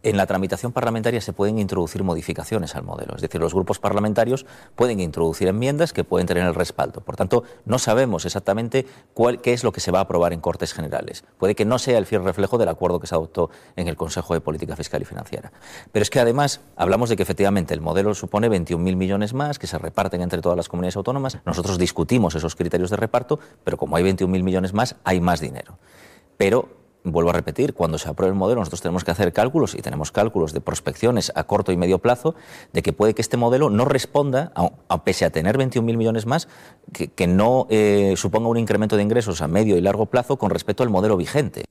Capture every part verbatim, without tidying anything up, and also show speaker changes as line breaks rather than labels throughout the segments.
en la tramitación parlamentaria se pueden introducir modificaciones al modelo. Es decir, los grupos parlamentarios pueden introducir enmiendas que pueden tener el respaldo. Por tanto, no sabemos exactamente cuál, qué es lo que se va a aprobar en Cortes Generales. Puede que no sea el fiel reflejo del acuerdo que se adoptó en el Consejo de Política Fiscal y Financiera. Pero es que además hablamos de que efectivamente el modelo supone veintiún mil millones más que se reparten entre todas las comunidades autónomas. Nosotros discutimos esos criterios de reparto, pero como hay veintiún mil millones más, hay más dinero. Pero vuelvo a repetir, cuando se apruebe el modelo nosotros tenemos que hacer cálculos y tenemos cálculos de prospecciones a corto y medio plazo de que puede que este modelo no responda, a, a, pese a tener veintiún mil millones más, que, que no eh, suponga un incremento de ingresos a medio y largo plazo con respecto al modelo vigente.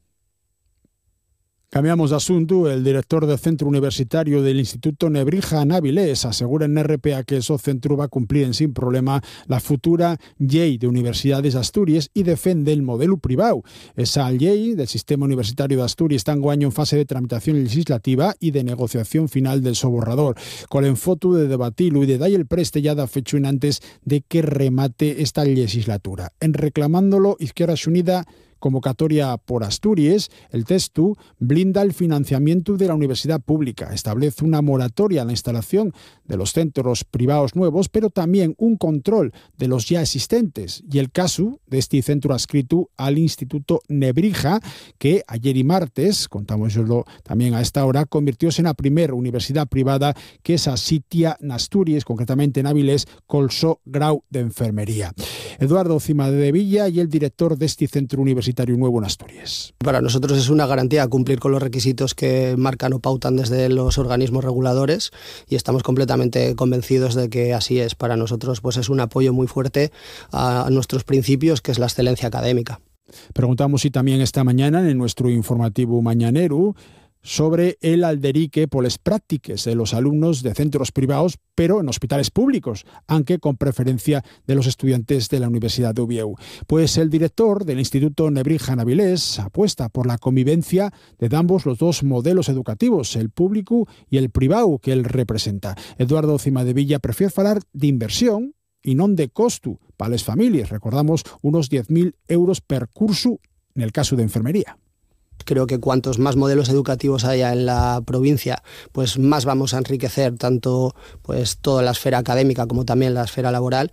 Cambiamos de asunto. El director del Centro Universitario del Instituto Nebrija en Avilés asegura en R P A que ese centro va a cumplir en sin problema la futura llei de Universidades de Asturias y defiende el modelo privado. Esa llei del Sistema Universitario de Asturias está enguaño en fase de tramitación legislativa y de negociación final del so borrador, con el enfoque de debatirlo y de dar el preste ya da fecho en antes de que remate esta legislatura. En reclamándolo, Izquierda Unida convocatoria por Asturias, el texto blinda el financiamiento de la universidad pública, establece una moratoria a la instalación de los centros privados nuevos, pero también un control de los ya existentes. Y el caso de este centro adscrito al Instituto Nebrija, que ayer y martes, contámoslo también a esta hora, convirtióse en la primera universidad privada que se asitia en Asturias, concretamente en Avilés, col so grau de enfermería. Eduardo Cimadevilla y el director de este centro universitario nuevo en Asturias.
Para nosotros es una garantía cumplir con los requisitos que marcan o pautan desde los organismos reguladores y estamos completamente convencidos de que así es. Para nosotros pues es un apoyo muy fuerte a nuestros principios, que es la excelencia académica.
Preguntamos si también esta mañana en nuestro informativo mañanero sobre el alderique por las prácticas de los alumnos de centros privados, pero en hospitales públicos, aunque con preferencia de los estudiantes de la Universidad de Oviedo. Pues el director del Instituto Nebrija en Avilés apuesta por la convivencia de ambos los dos modelos educativos, el público y el privado que él representa. Eduardo Cimadevilla prefiere hablar de inversión y no de costo para las familias. Recordamos unos diez mil euros per curso en el caso de enfermería.
Creo que cuantos más modelos educativos haya en la provincia, pues más vamos a enriquecer tanto pues toda la esfera académica como también la esfera laboral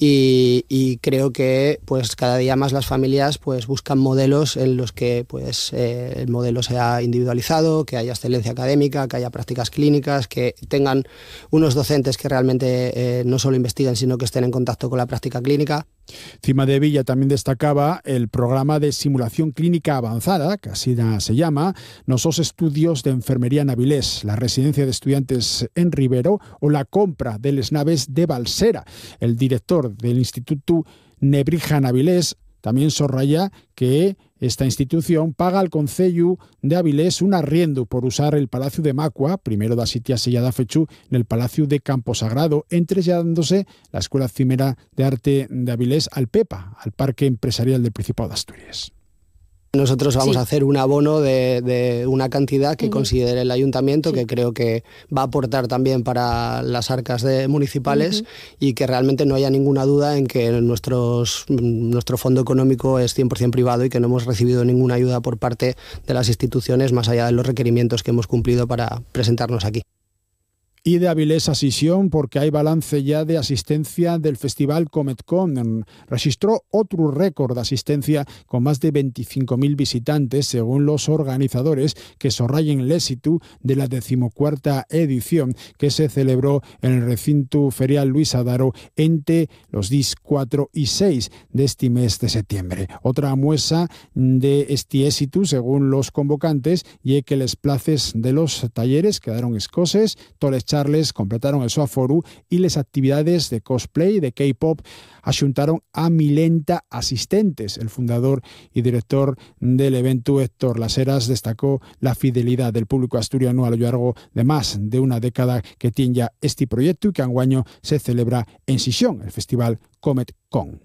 y, y creo que pues cada día más las familias pues buscan modelos en los que pues eh, el modelo sea individualizado, que haya excelencia académica, que haya prácticas clínicas, que tengan unos docentes que realmente eh, no solo investiguen sino que estén en contacto con la práctica clínica.
Cimadevilla también destacaba el programa de simulación clínica avanzada, que así se llama, los estudios de enfermería en Avilés, la residencia de estudiantes en Ribero o la compra de las naves de Balsera. El director del Instituto Nebrija en Avilés también subraya que esta institución paga al Concello de Avilés un arriendo por usar el Palacio de Macua, primero da sitia sellada fechu en el Palacio de Camposagrado, entregándose la Escuela Cimera de Arte de Avilés al PEPA, al Parque Empresarial del Principado de Asturias.
Nosotros vamos
sí.
a hacer un abono de, de una cantidad que uh-huh. considere el ayuntamiento, sí. que creo que va a aportar también para las arcas de municipales uh-huh. y que realmente no haya ninguna duda en que nuestros, nuestro fondo económico es cien por ciento privado y que no hemos recibido ninguna ayuda por parte de las instituciones más allá de los requerimientos que hemos cumplido para presentarnos aquí.
Y de Avilés a Sisión, porque hay balance ya de asistencia del Festival Cometcon. Registró otro récord de asistencia con más de veinticinco mil visitantes, según los organizadores, que subrayan el éxito de la decimocuarta edición que se celebró en el recinto ferial Luis Adaro entre los días cuatro y seis de este mes de septiembre. Otra muestra de este éxito, según los convocantes, y que les places de los talleres quedaron escoses, toles charles completaron el su aforo y las actividades de cosplay y de K-pop axuntaron a milenta asistentes. El fundador y director del evento, Héctor Laseras, destacó la fidelidad del público asturiano a lo largo de más de una década que tiene ya este proyecto y que anguaño se celebra en Sisión, el Festival Cometcon.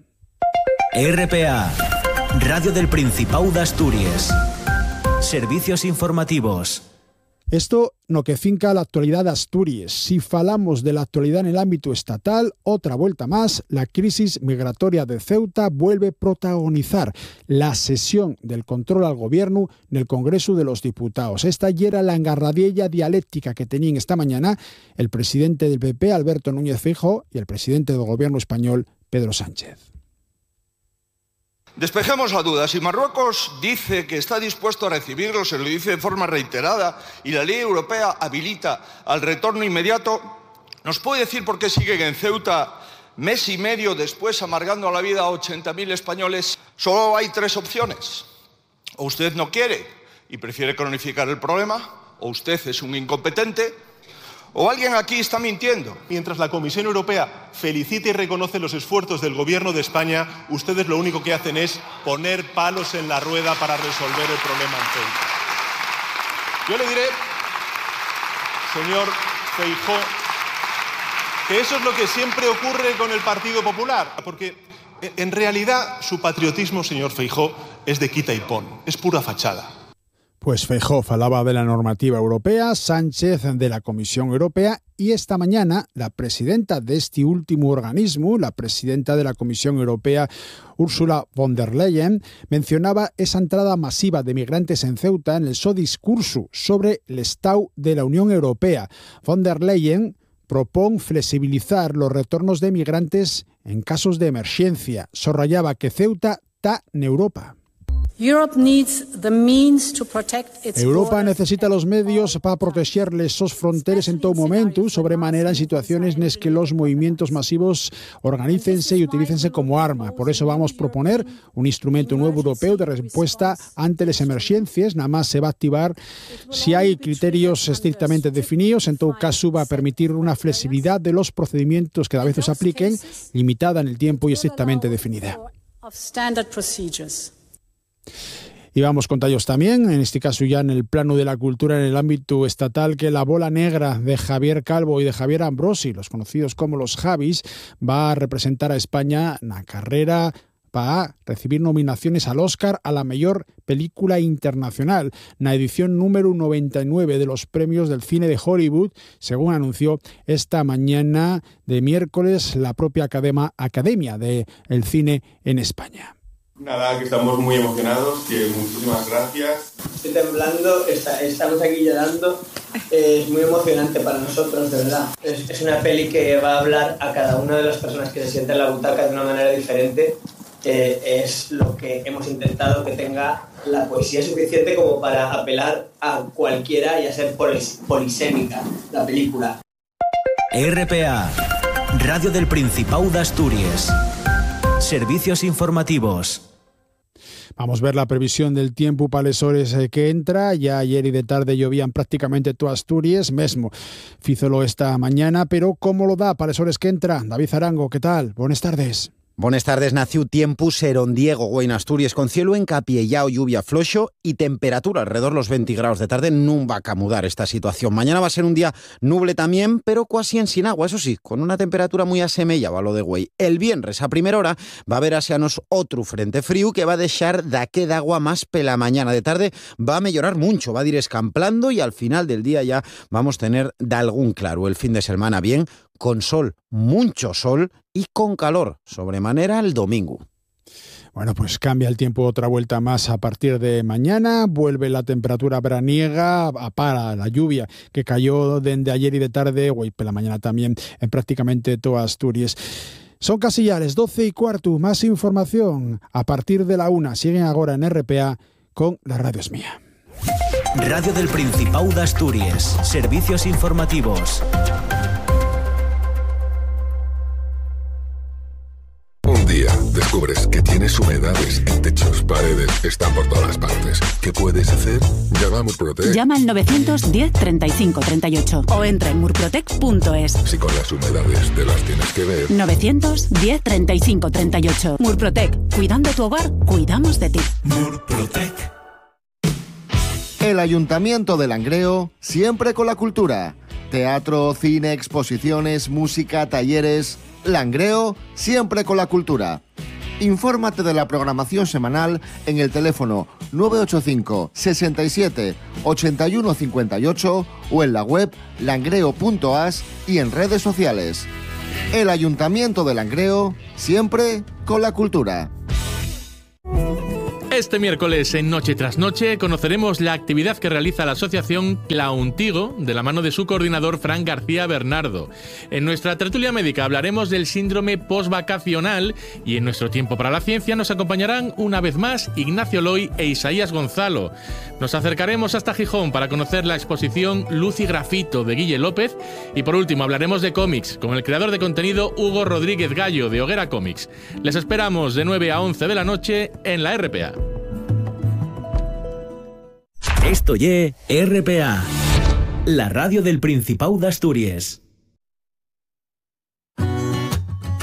R P A, Radio del Principado de Asturias. Servicios informativos.
Esto no que finca la actualidad de Asturias. Si falamos de la actualidad en el ámbito estatal, otra vuelta más, la crisis migratoria de Ceuta vuelve a protagonizar la sesión del control al gobierno en el Congreso de los Diputados. Esta ya era la engarradiella dialéctica que tenían esta mañana el presidente del P P, Alberto Núñez Feijóo, y el presidente del gobierno español, Pedro Sánchez.
Despejemos la duda. Si Marruecos dice que está dispuesto a recibirlos, se lo dice de forma reiterada, y la ley europea habilita al retorno inmediato, ¿nos puede decir por qué siguen en Ceuta mes y medio después amargando la vida a ochenta mil españoles? Solo hay tres opciones. O usted no quiere y prefiere cronificar el problema, o usted es un incompetente, o alguien aquí está mintiendo.
Mientras la Comisión Europea felicita y reconoce los esfuerzos del Gobierno de España, ustedes lo único que hacen es poner palos en la rueda para resolver el problema en Ceuta. Yo le diré, señor Feijóo, que eso es lo que siempre ocurre con el Partido Popular, porque en realidad su patriotismo, señor Feijóo, es de quita y pon, es pura fachada.
Pues Feijóo falaba de la normativa europea, Sánchez de la Comisión Europea, y esta mañana la presidenta de este último organismo, la presidenta de la Comisión Europea, Ursula von der Leyen, mencionaba esa entrada masiva de migrantes en Ceuta en el seu discurso sobre el estado de la Unión Europea. Von der Leyen propone flexibilizar los retornos de migrantes en casos de emergencia. Subrayaba que Ceuta está en Europa. Europa necesita los medios para protegerles sus fronteras en todo momento, sobremanera en situaciones en las que los movimientos masivos organícense y utilícense como arma. Por eso vamos a proponer un instrumento nuevo europeo de respuesta ante las emergencias. Nada más se va a activar si hay criterios estrictamente definidos. En todo caso, va a permitir una flexibilidad de los procedimientos que a veces se apliquen, limitada en el tiempo y estrictamente definida. Y vamos con tallos también, en este caso ya en el plano de la cultura, en el ámbito estatal, que la bola negra de Javier Calvo y de Javier Ambrosi, los conocidos como los Javis, va a representar a España en la carrera para recibir nominaciones al Oscar a la mejor película internacional, en la edición número noventa y nueve de los premios del cine de Hollywood, según anunció esta mañana de miércoles la propia Academia, Academia del Cine en España.
Nada, que estamos muy emocionados, que muchísimas gracias.
Estoy temblando, está, estamos aquí llorando, eh, es muy emocionante para nosotros, de verdad. Es, es una peli que va a hablar a cada una de las personas que se sienten en la butaca de una manera diferente. Eh, es lo que hemos intentado, que tenga la poesía suficiente como para apelar a cualquiera y a ser polis, polisémica la película.
R P A, Radio del Principado de Asturias. Servicios informativos.
Vamos a ver la previsión del tiempo para las horas que entra. Ya ayer y de tarde llovían prácticamente toda Asturias, mesmo fízolo esta mañana, pero ¿cómo lo da para las horas que entra? David Arango, ¿qué tal? Buenas tardes.
Buenas tardes, naciu tiempo serondiego, güey, en Asturias, con cielo encapiellao, lluvia flojo y temperatura alrededor los veinte grados de tarde. No va a camudar esta situación. Mañana va a ser un día nuble también, pero casi en sin agua, eso sí, con una temperatura muy asemellada a lo de güey. El viernes a primera hora va a haber asianos otro frente frío que va a dejar daque d'agua más pela mañana. De tarde va a mejorar mucho, va a ir escamplando y al final del día ya vamos a tener de algún claro. El fin de semana bien, con sol, mucho sol y con calor, sobremanera el domingo.
Bueno, pues cambia el tiempo otra vuelta más a partir de mañana, vuelve la temperatura veraniega, para la lluvia que cayó desde ayer y de tarde, hoy por la mañana también, en prácticamente toda Asturias. Son casi ya las doce y cuarto, más información a partir de la una. Siguen ahora en R P A con La Radio es Mía.
Radio del Principado de Asturias, servicios informativos.
Un día descubres que tienes humedades en techos, paredes, están por todas partes. ¿Qué puedes hacer? Llama a Murprotec.
Llama al novecientos diez treinta y cinco treinta y ocho o entra en murprotec punto es.
Si con las humedades te las tienes que ver.
novecientos diez treinta y cinco treinta y ocho. Murprotec. Cuidando tu hogar, cuidamos de ti.
Murprotec.
El Ayuntamiento de Langreo, siempre con la cultura. Teatro, cine, exposiciones, música, talleres. Langreo, siempre con la cultura. Infórmate de la programación semanal en el teléfono nueve ocho cinco, sesenta y siete, ochenta y uno cincuenta y ocho o en la web langreo punto as y en redes sociales. El Ayuntamiento de Langreo, siempre con la cultura.
Este miércoles en Noche tras Noche conoceremos la actividad que realiza la asociación Clauntigo de la mano de su coordinador Fran García Bernardo. En nuestra tertulia médica hablaremos del síndrome postvacacional y en nuestro tiempo para la ciencia nos acompañarán una vez más Ignacio Loy e Isaías Gonzalo. Nos acercaremos hasta Gijón para conocer la exposición Luz y Grafito de Guille López y por último hablaremos de cómics con el creador de contenido Hugo Rodríguez Gallo de Hoguera Comics. Les esperamos de nueve a once de la noche en la R P A.
Esto ye R P A, la radio del Principado de Asturias.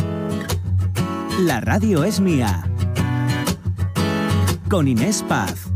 La radio es mía. Con Inés Paz.